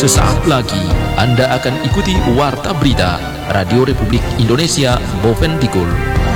Sesaat lagi Anda akan ikuti Warta Berita Radio Republik Indonesia Bovendigul.